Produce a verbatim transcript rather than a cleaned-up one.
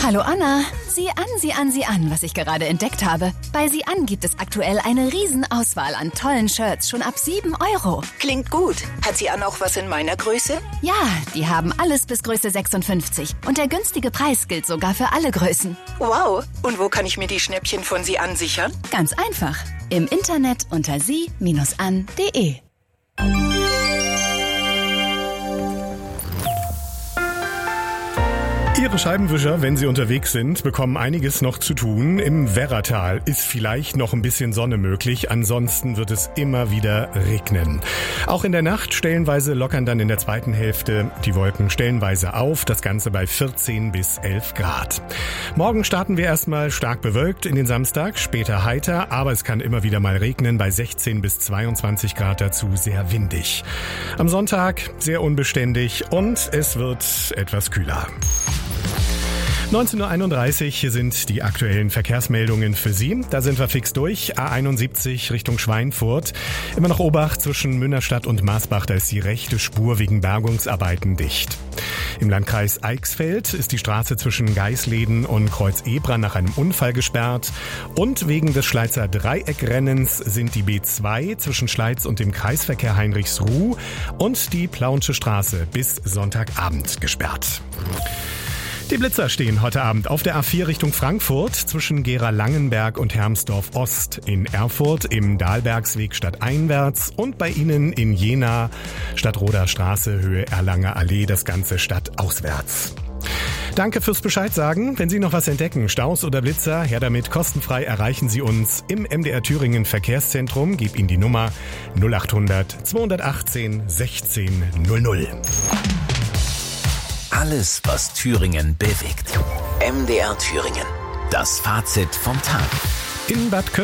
Hallo Anna, sieh an, sieh an, sieh an, was ich gerade entdeckt habe. Bei Sieh an gibt es aktuell eine Riesenauswahl an tollen Shirts, schon ab sieben Euro. Klingt gut. Hat Sieh an auch was in meiner Größe? Ja, die haben alles bis Größe sechsundfünfzig. Und der günstige Preis gilt sogar für alle Größen. Wow. Und wo kann ich mir die Schnäppchen von Sieh an sichern? Ganz einfach. Im Internet unter sie Bindestrich an punkt de. Ihre Scheibenwischer, wenn sie unterwegs sind, bekommen einiges noch zu tun. Im Werratal ist vielleicht noch ein bisschen Sonne möglich, ansonsten wird es immer wieder regnen. Auch in der Nacht stellenweise lockern dann in der zweiten Hälfte die Wolken stellenweise auf, das Ganze bei vierzehn bis elf Grad. Morgen starten wir erstmal stark bewölkt in den Samstag, später heiter, aber es kann immer wieder mal regnen bei sechzehn bis zweiundzwanzig Grad, dazu sehr windig. Am Sonntag sehr unbeständig und es wird etwas kühler. neunzehn Uhr einunddreißig, hier sind die aktuellen Verkehrsmeldungen für Sie. Da sind wir fix durch. A einundsiebzig Richtung Schweinfurt. Immer noch Obacht zwischen Münnerstadt und Maasbach. Da ist die rechte Spur wegen Bergungsarbeiten dicht. Im Landkreis Eichsfeld ist die Straße zwischen Geisleden und Kreuz Ebra nach einem Unfall gesperrt. Und wegen des Schleizer Dreieckrennens sind die B zwei zwischen Schleiz und dem Kreisverkehr Heinrichsruh und die Plauensche Straße bis Sonntagabend gesperrt. Die Blitzer stehen heute Abend auf der A vier Richtung Frankfurt zwischen Gera-Langenberg und Hermsdorf Ost, in Erfurt im Dahlbergsweg stadteinwärts und bei Ihnen in Jena Stadtroder Straße Höhe Erlanger Allee, das Ganze stadtauswärts. Danke fürs Bescheid sagen. Wenn Sie noch was entdecken, Staus oder Blitzer, her damit. Kostenfrei erreichen Sie uns im M D R Thüringen Verkehrszentrum. Gib Ihnen die Nummer null achthundert zweihundertachtzehn sechzehn null null. Alles, was Thüringen bewegt. M D R Thüringen. Das Fazit vom Tag. In Bad Köln